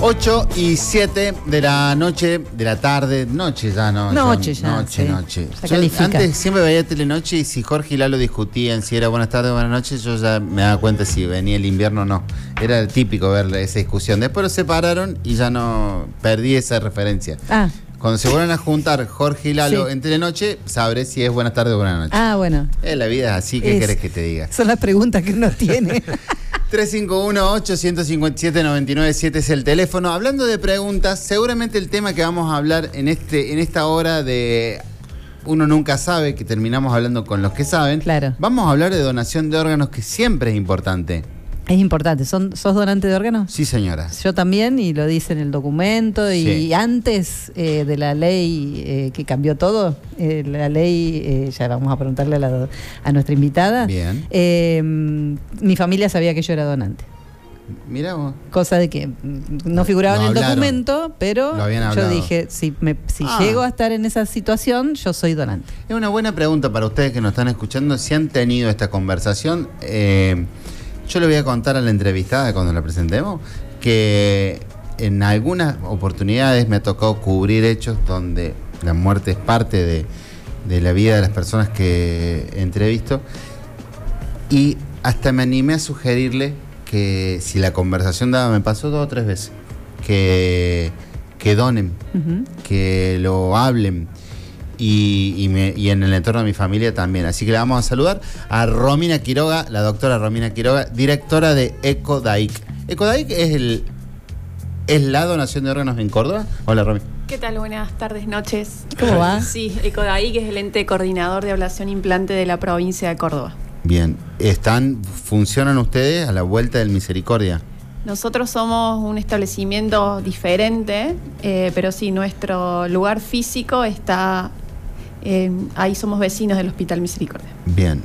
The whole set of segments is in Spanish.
8:07 de la noche, de la tarde, noche ya, ¿no? Noche. Yo antes siempre veía Telenoche y si Jorge y Lalo discutían si era buenas tardes o buenas noches, yo ya me daba cuenta si venía el invierno o no. Era típico ver esa discusión. Después los separaron y ya no perdí esa referencia. Cuando se vuelvan a juntar Jorge y Lalo en Telenoche, sabré si es buenas tardes o buenas noches. Bueno. La vida es así, ¿qué querés que te diga? Son las preguntas que uno tiene. 351-857-997 es el teléfono. Hablando de preguntas, seguramente el tema que vamos a hablar en esta hora de Uno Nunca Sabe, que terminamos hablando con los que saben. Claro. Vamos a hablar de donación de órganos, que siempre es importante. Es importante. ¿Sos donante de órganos? Sí, señora. Yo también, y lo dice en el documento. Y antes de la ley que cambió todo, la ley, ya vamos a preguntarle a nuestra invitada. Bien. Mi familia sabía que yo era donante. Mirá vos. Cosa de que no figuraba en el documento, pero yo dije, si llego a estar en esa situación, yo soy donante. Es una buena pregunta para ustedes que nos están escuchando, si han tenido esta conversación. Yo le voy a contar a la entrevistada cuando la presentemos que en algunas oportunidades me ha tocado cubrir hechos donde la muerte es parte de la vida de las personas que entrevisto, y hasta me animé a sugerirle que si la conversación daba, me pasó 2 o 3 veces, que donen, que lo hablen. Y en el entorno de mi familia también. Así que le vamos a saludar a Romina Quiroga, la doctora Romina Quiroga, directora de ECODAIC. ¿ECODAIC es la donación de órganos en Córdoba? Hola, Romina. ¿Qué tal? Buenas tardes, noches. ¿Cómo va? Sí, ECODAIC es el ente coordinador de ablación implante de la provincia de Córdoba. Bien. ¿Funcionan ustedes a la vuelta del Misericordia? Nosotros somos un establecimiento diferente, pero sí, nuestro lugar físico está... ahí somos vecinos del Hospital Misericordia. Bien.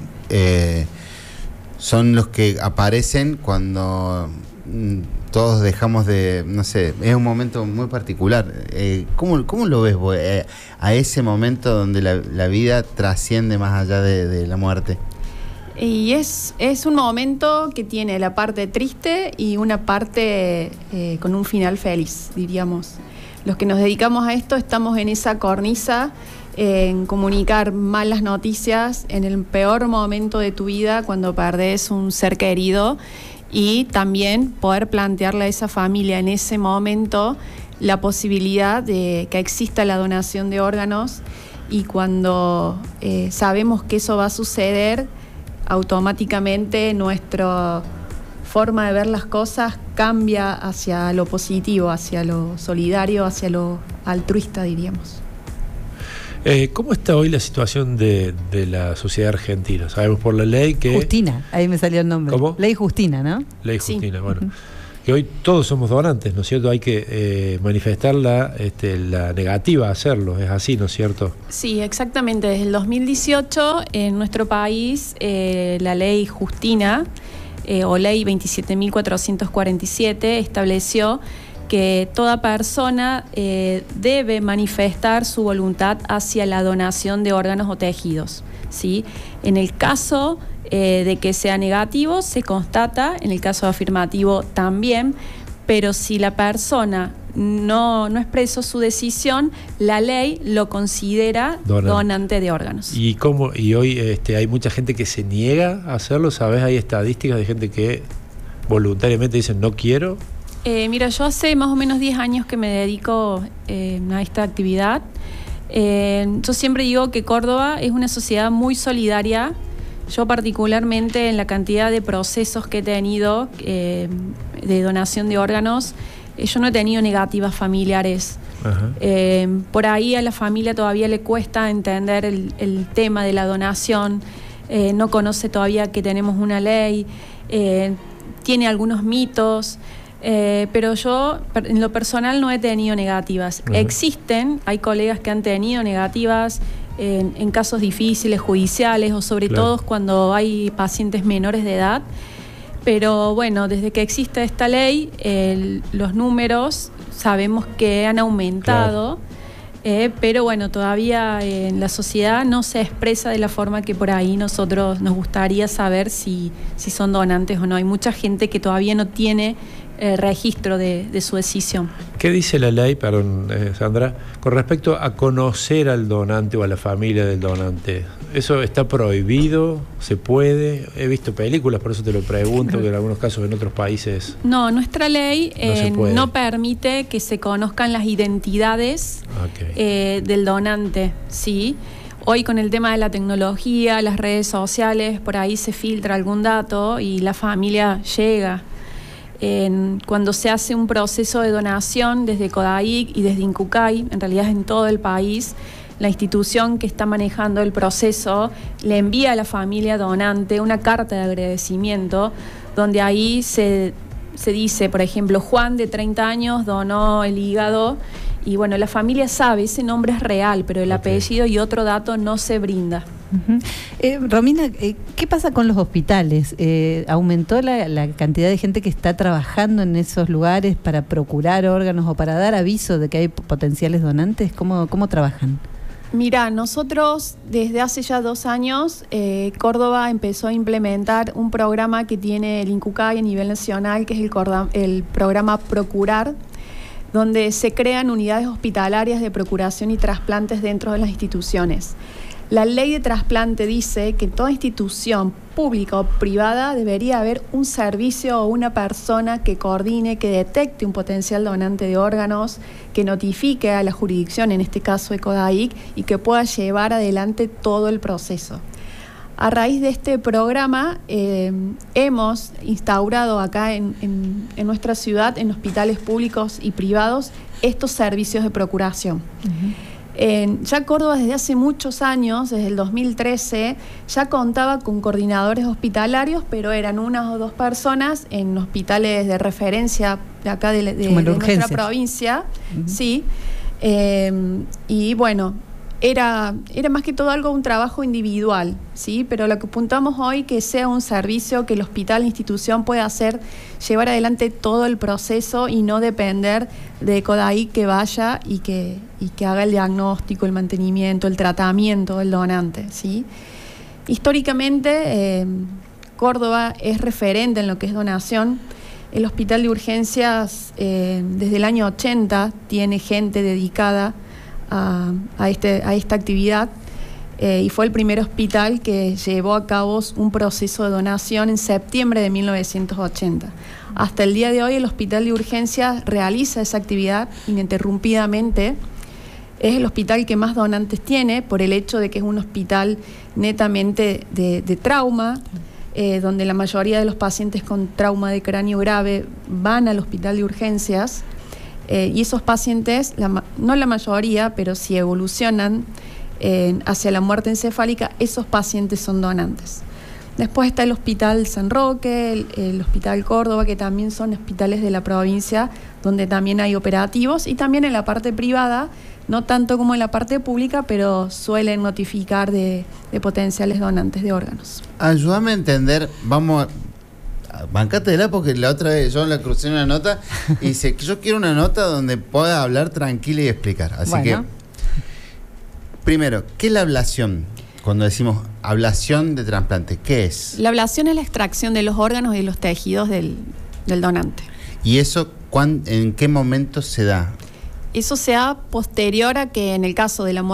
Son los que aparecen cuando todos dejamos de... No sé, es un momento muy particular. ¿Cómo lo ves vos, a ese momento donde la vida trasciende más allá de la muerte? Y es un momento que tiene la parte triste y una parte con un final feliz, diríamos. Los que nos dedicamos a esto estamos en esa cornisa, en comunicar malas noticias en el peor momento de tu vida, cuando perdés un ser querido, y también poder plantearle a esa familia en ese momento la posibilidad de que exista la donación de órganos, y cuando sabemos que eso va a suceder, automáticamente nuestra forma de ver las cosas cambia hacia lo positivo, hacia lo solidario, hacia lo altruista, diríamos. ¿Cómo está hoy la situación de la sociedad argentina? Sabemos por la ley que... Justina, ahí me salió el nombre. ¿Cómo? Ley Justina, ¿no? Ley Justina, bueno. Que hoy todos somos donantes, ¿no es cierto? Hay que manifestar la negativa a hacerlo, es así, ¿no es cierto? Sí, exactamente. Desde el 2018 en nuestro país la ley Justina o ley 27.447 estableció que toda persona debe manifestar su voluntad hacia la donación de órganos o tejidos, ¿sí? En el caso de que sea negativo, se constata, en el caso afirmativo también, pero si la persona no expresó su decisión, la ley lo considera donante de órganos. ¿Y hoy hay mucha gente que se niega a hacerlo? ¿Sabes? Hay estadísticas de gente que voluntariamente dicen no quiero. Mira, yo hace más o menos 10 años que me dedico a esta actividad. Yo siempre digo que Córdoba es una sociedad muy solidaria. Yo particularmente en la cantidad de procesos que he tenido de donación de órganos, yo no he tenido negativas familiares. Por ahí a la familia todavía le cuesta entender el tema de la donación, no conoce todavía que tenemos una ley, tiene algunos mitos, pero yo en lo personal no he tenido negativas. Existen, hay colegas que han tenido negativas en casos difíciles, judiciales, o sobre todo cuando hay pacientes menores de edad. Pero bueno, desde que existe esta ley, los números sabemos que han aumentado, pero bueno, todavía en la sociedad no se expresa de la forma que por ahí nosotros nos gustaría saber si son donantes o no. Hay mucha gente que todavía no tiene registro de su decisión. ¿Qué dice la ley, perdón, Sandra, con respecto a conocer al donante o a la familia del donante? ¿Eso está prohibido? ¿Se puede? He visto películas, por eso te lo pregunto, que en algunos casos en otros países... No, nuestra ley no permite que se conozcan las identidades del donante, ¿sí? Hoy con el tema de la tecnología, las redes sociales, por ahí se filtra algún dato y la familia llega. Cuando se hace un proceso de donación desde CODAIC y desde INCUCAI, en realidad es en todo el país, la institución que está manejando el proceso le envía a la familia donante una carta de agradecimiento donde ahí se dice, por ejemplo, Juan de 30 años donó el hígado y bueno, la familia sabe, ese nombre es real, pero el apellido y otro dato no se brinda. Romina, ¿qué pasa con los hospitales? ¿Aumentó la cantidad de gente que está trabajando en esos lugares para procurar órganos o para dar aviso de que hay potenciales donantes? ¿Cómo trabajan? Mira, nosotros desde hace ya 2 años, Córdoba empezó a implementar un programa que tiene el INCUCAI a nivel nacional, que es el programa Procurar, donde se crean unidades hospitalarias de procuración y trasplantes dentro de las instituciones. La ley de trasplante dice que en toda institución pública o privada debería haber un servicio o una persona que coordine, que detecte un potencial donante de órganos, que notifique a la jurisdicción, en este caso CODAIC, y que pueda llevar adelante todo el proceso. A raíz de este programa hemos instaurado acá en nuestra ciudad, en hospitales públicos y privados, estos servicios de procuración. Ya Córdoba desde hace muchos años, desde el 2013, ya contaba con coordinadores hospitalarios, pero eran 1 o 2 personas en hospitales de referencia de acá de nuestra provincia. Sí. Y bueno, era más que todo un trabajo individual, ¿sí? Pero lo que apuntamos hoy que sea un servicio que el hospital, la institución pueda hacer, llevar adelante todo el proceso y no depender de CODAIC que vaya y que haga el diagnóstico, el mantenimiento, el tratamiento del donante, ¿sí? Históricamente, Córdoba es referente en lo que es donación. El Hospital de Urgencias, desde el año 80, tiene gente dedicada a esta actividad y fue el primer hospital que llevó a cabo un proceso de donación en septiembre de 1980. Hasta el día de hoy el Hospital de Urgencias realiza esa actividad ininterrumpidamente. Es el hospital que más donantes tiene por el hecho de que es un hospital netamente de trauma, donde la mayoría de los pacientes con trauma de cráneo grave van al Hospital de Urgencias. Y esos pacientes, no la mayoría, pero si evolucionan hacia la muerte encefálica, esos pacientes son donantes. Después está el Hospital San Roque, el Hospital Córdoba, que también son hospitales de la provincia, donde también hay operativos, y también en la parte privada, no tanto como en la parte pública, pero suelen notificar de potenciales donantes de órganos. Ayúdame a entender, bancátela porque la otra vez yo la crucé en una nota y dice que yo quiero una nota donde pueda hablar tranquila y explicar. Así que, primero, ¿qué es la ablación? Cuando decimos ablación de trasplante, ¿qué es? La ablación es la extracción de los órganos y de los tejidos del donante. ¿Y eso en qué momento se da? Eso se da posterior a que en el caso de la muerte